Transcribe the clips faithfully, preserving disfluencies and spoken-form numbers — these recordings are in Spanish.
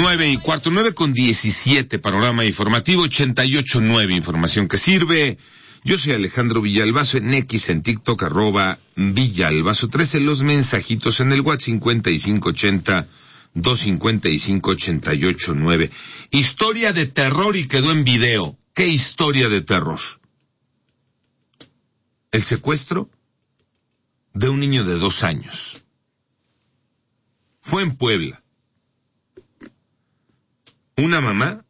Nueve y cuarto, nueve con diecisiete, panorama informativo, ochenta y ocho nueve, información que sirve. Yo soy Alejandro Villalbazo, en X, en TikTok, arroba Villalbazo trece, los mensajitos en el WhatsApp cincuenta y cinco ochenta, doscientos cincuenta y cinco, ochenta y ocho nueve. Historia de terror y quedó en video. ¿Qué historia de terror? El secuestro de un niño de dos años. Fue en Puebla. Una mamá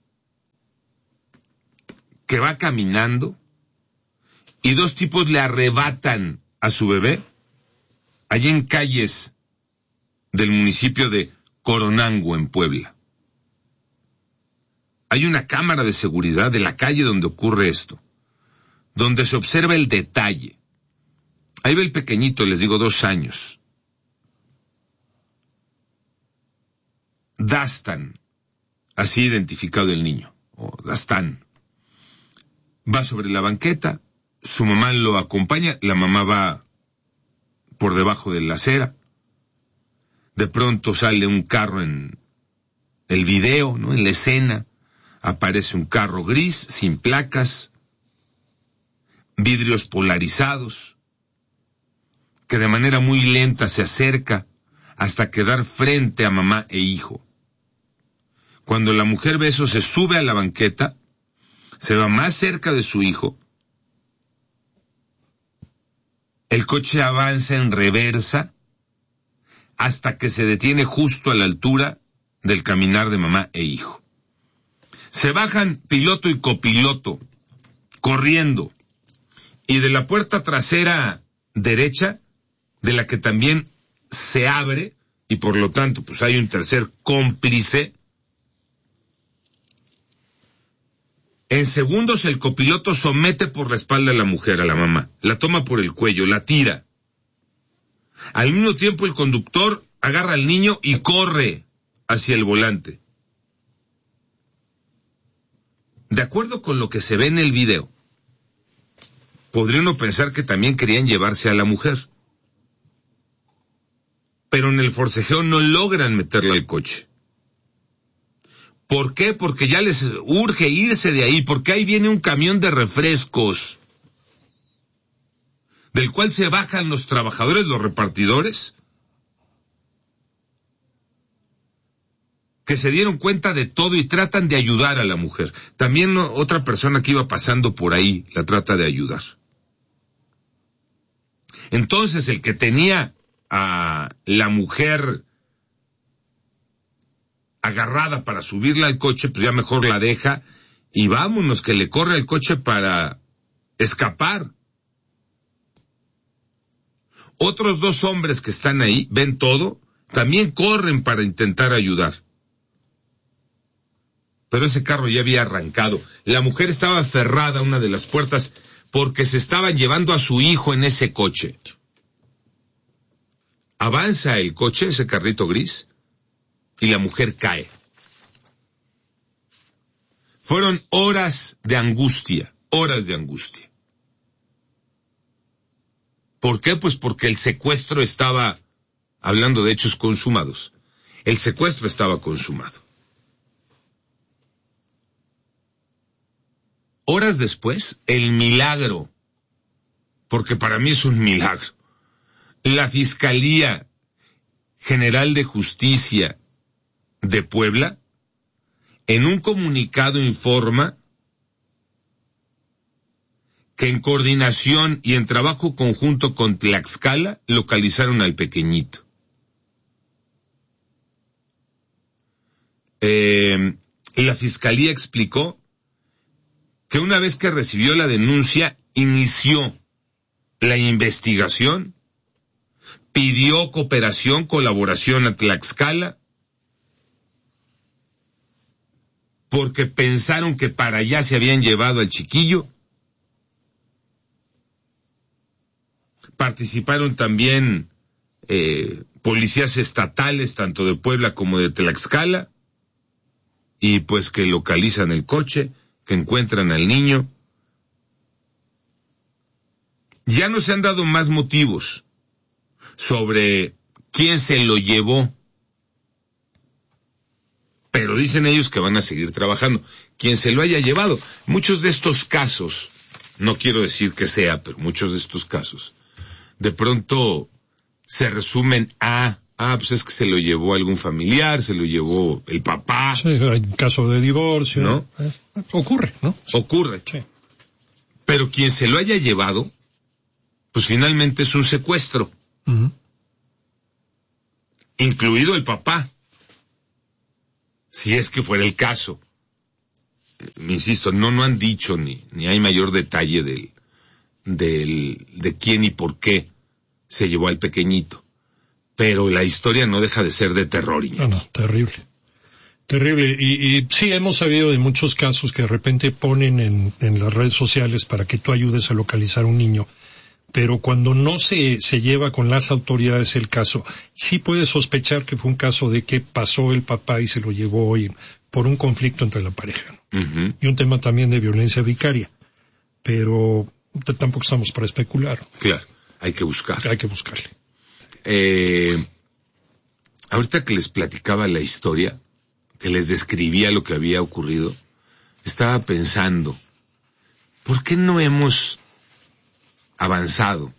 que va caminando y dos tipos le arrebatan a su bebé allí en calles del municipio de Coronango, en Puebla. Hay una cámara de seguridad de la calle donde ocurre esto, donde se observa el detalle. Ahí ve el pequeñito, les digo, dos años. Dastan, así identificado el niño, o Dastan. Va sobre la banqueta, su mamá lo acompaña, la mamá va por debajo de la acera. De pronto sale un carro en el video, ¿no? En la escena aparece un carro gris, sin placas, vidrios polarizados, que de manera muy lenta se acerca hasta quedar frente a mamá e hijo. Cuando la mujer ve eso, se sube a la banqueta, se va más cerca de su hijo. El coche avanza en reversa hasta que se detiene justo a la altura del caminar de mamá e hijo. Se bajan piloto y copiloto, corriendo, y de la puerta trasera derecha, de la que también se abre, y por lo tanto pues hay un tercer cómplice. En segundos el copiloto somete por la espalda a la mujer, a la mamá, la toma por el cuello, la tira. Al mismo tiempo el conductor agarra al niño y corre hacia el volante. De acuerdo con lo que se ve en el video, podría uno pensar que también querían llevarse a la mujer. Pero en el forcejeo no logran meterla al coche. ¿Por qué? Porque ya les urge irse de ahí, porque ahí viene un camión de refrescos, del cual se bajan los trabajadores, los repartidores, que se dieron cuenta de todo y tratan de ayudar a la mujer. También otra persona que iba pasando por ahí la trata de ayudar. Entonces el que tenía a la mujer agarrada para subirla al coche, pues ya mejor la deja y vámonos, que le corre el coche para escapar. Otros dos hombres que están ahí, ven todo, también corren para intentar ayudar. Pero ese carro ya había arrancado. La mujer estaba aferrada a una de las puertas porque se estaban llevando a su hijo en ese coche. Avanza el coche, ese carrito gris, y la mujer cae. Fueron horas de angustia, horas de angustia. ¿Por qué? Pues porque el secuestro estaba, hablando de hechos consumados, el secuestro estaba consumado. Horas después, el milagro, porque para mí es un milagro. La Fiscalía General de Justicia de Puebla, en un comunicado informa que en coordinación y en trabajo conjunto con Tlaxcala localizaron al pequeñito. Eh, la Fiscalía explicó que una vez que recibió la denuncia, inició la investigación, pidió cooperación, colaboración a Tlaxcala, porque pensaron que para allá se habían llevado al chiquillo. Participaron también eh, policías estatales, tanto de Puebla como de Tlaxcala, y pues que localizan el coche, que encuentran al niño. Ya no se han dado más motivos sobre quién se lo llevó, pero dicen ellos que van a seguir trabajando. Quien se lo haya llevado. Muchos de estos casos, no quiero decir que sea, pero muchos de estos casos, de pronto se resumen a, ah, pues es que se lo llevó algún familiar, se lo llevó el papá. Sí, hay un caso de divorcio. ¿No? Eh, ocurre, ¿no? Ocurre. Sí. Pero quien se lo haya llevado, pues finalmente es un secuestro. Uh-huh. Incluido el papá. Si es que fuera el caso. Insisto, no, no han dicho ni, ni hay mayor detalle del, del, de quién y por qué se llevó al pequeñito. Pero la historia no deja de ser de terror, Iñaki. No, no, terrible. Terrible. Y, y sí, hemos sabido de muchos casos que de repente ponen en, en las redes sociales para que tú ayudes a localizar un niño. Pero cuando no se, se lleva con las autoridades el caso, sí puedes sospechar que fue un caso de que pasó el papá y se lo llevó y, por un conflicto entre la pareja, ¿no? Uh-huh. Y un tema también de violencia vicaria. Pero t- tampoco estamos para especular. Claro, hay que buscar. Hay que buscarle. Eh, ahorita que les platicaba la historia, que les describía lo que había ocurrido, estaba pensando, ¿por qué no hemos avanzado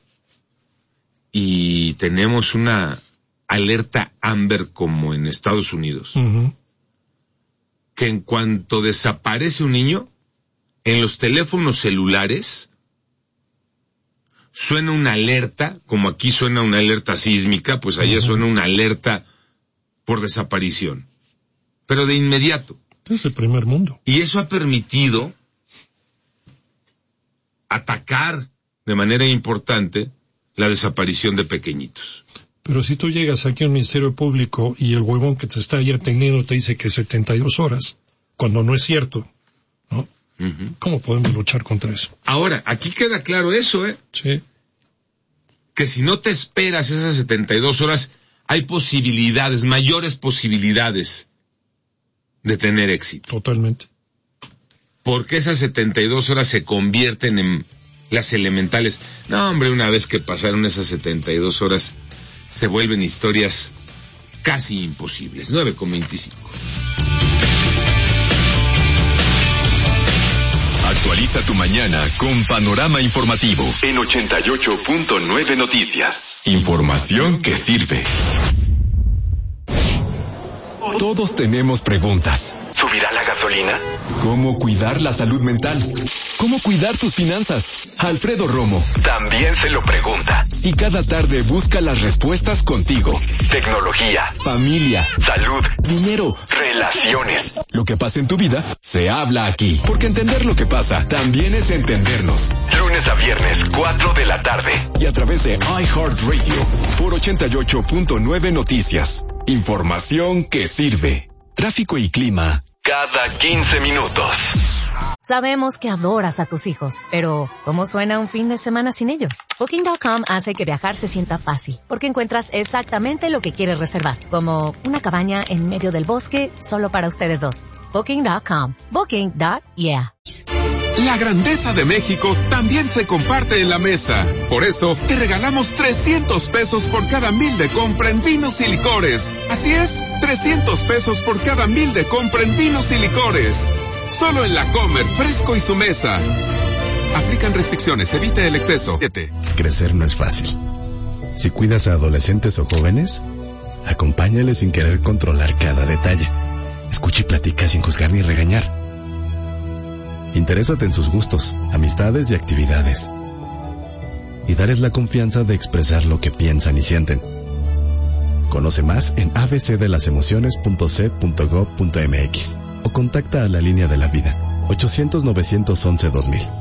y tenemos una alerta Amber como en Estados Unidos? Uh-huh. Que en cuanto desaparece un niño, en los teléfonos celulares suena una alerta, como aquí suena una alerta sísmica, pues allá uh-huh. suena una alerta por desaparición. Pero de inmediato. Es el primer mundo. Y eso ha permitido atacar de manera importante la desaparición de pequeñitos. Pero si tú llegas aquí al Ministerio Público y el huevón que te está ahí atendiendo te dice que setenta y dos horas, cuando no es cierto, ¿no? Uh-huh. ¿Cómo podemos luchar contra eso? Ahora, aquí queda claro eso, ¿eh? Sí. Que si no te esperas esas setenta y dos horas, hay posibilidades, mayores posibilidades de tener éxito. Totalmente. Porque esas setenta y dos horas se convierten en las elementales. No, hombre, una vez que pasaron esas setenta y dos horas, se vuelven historias casi imposibles. nueve con veinticinco. Actualiza tu mañana con Panorama Informativo en ochenta y ocho punto nueve Noticias. Información que sirve. Todos tenemos preguntas. ¿Subirá la gasolina? ¿Cómo cuidar la salud mental? ¿Cómo cuidar tus finanzas? Alfredo Romo también se lo pregunta. Y cada tarde busca las respuestas contigo. Tecnología, familia, salud, dinero, relaciones. Lo que pasa en tu vida se habla aquí. Porque entender lo que pasa también es entendernos. Lunes a viernes, cuatro de la tarde. Y a través de iHeartRadio por ochenta y ocho punto nueve Noticias. Información que sirve. Tráfico y clima cada quince minutos. Sabemos que adoras a tus hijos, pero ¿cómo suena un fin de semana sin ellos? Booking punto com hace que viajar se sienta fácil, porque encuentras exactamente lo que quieres reservar, como una cabaña en medio del bosque solo para ustedes dos. Booking punto com. Booking. Yeah. La grandeza de México también se comparte en la mesa. Por eso, te regalamos trescientos pesos por cada mil de compra en vinos y licores. Así es, trescientos pesos por cada mil de compra en vinos y licores. Solo en La Comer, Fresco y Su Mesa. Aplican restricciones, evita el exceso. Crecer no es fácil. Si cuidas a adolescentes o jóvenes, acompáñales sin querer controlar cada detalle. Escucha y platica sin juzgar ni regañar. Interésate en sus gustos, amistades y actividades. Y darles la confianza de expresar lo que piensan y sienten. Conoce más en a b c de las emociones punto c punto gov punto m x o contacta a la línea de la vida ochocientos novecientos once dos mil.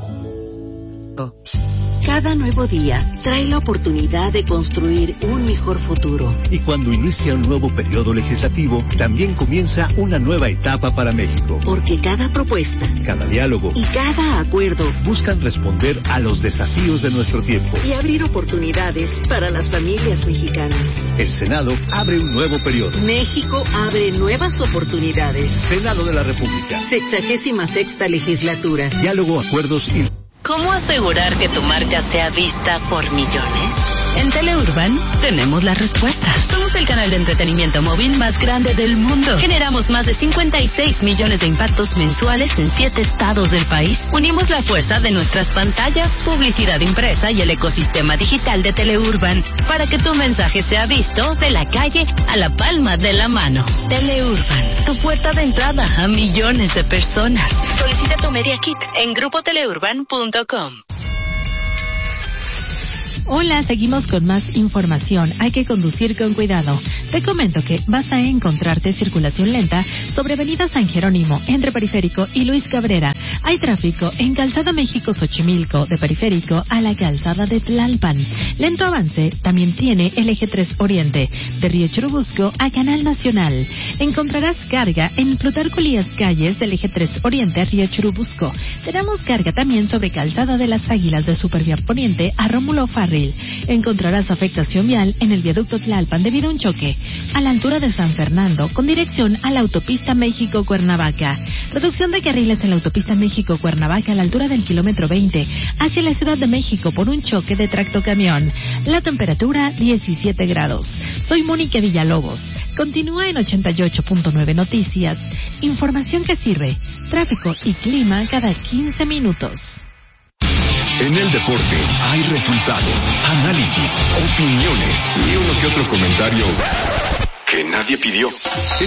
Cada nuevo día trae la oportunidad de construir un mejor futuro. Y cuando inicia un nuevo periodo legislativo, también comienza una nueva etapa para México. Porque cada propuesta, cada diálogo y cada acuerdo buscan responder a los desafíos de nuestro tiempo y abrir oportunidades para las familias mexicanas. El Senado abre un nuevo periodo. México abre nuevas oportunidades. Senado de la República. Sexagésima sexta legislatura. Diálogo, acuerdos y... ¿Cómo asegurar que tu marca sea vista por millones? En Teleurban tenemos la respuesta. Somos el canal de entretenimiento móvil más grande del mundo. Generamos más de cincuenta y seis millones de impactos mensuales en siete estados del país. Unimos la fuerza de nuestras pantallas, publicidad impresa y el ecosistema digital de Teleurban para que tu mensaje sea visto de la calle a la palma de la mano. Teleurban, tu puerta de entrada a millones de personas. Solicita tu Media Kit en grupo teleurban punto com. Hola, seguimos con más información. Hay que conducir con cuidado. Te comento que vas a encontrarte circulación lenta sobre Avenida San Jerónimo, entre Periférico y Luis Cabrera. Hay tráfico en Calzada México-Xochimilco, de Periférico a la Calzada de Tlalpan. Lento avance también tiene el eje tres Oriente, de Río Churubusco a Canal Nacional. Encontrarás carga en Plutarco Elías Calles, del eje tres Oriente a Río Churubusco. Tenemos carga también sobre Calzada de las Águilas, de Supervía Poniente a Rómulo Farril. Encontrarás afectación vial en el viaducto Tlalpan debido a un choque a la altura de San Fernando con dirección a la autopista México-Cuernavaca. Reducción de carriles en la autopista México-Cuernavaca a la altura del kilómetro veinte hacia la Ciudad de México por un choque de tractocamión. La temperatura diecisiete grados. Soy Mónica Villalobos. Continúa en ochenta y ocho punto nueve Noticias. Información que sirve. Tráfico y clima cada quince minutos. En el deporte hay resultados, análisis, opiniones y uno que otro comentario que nadie pidió.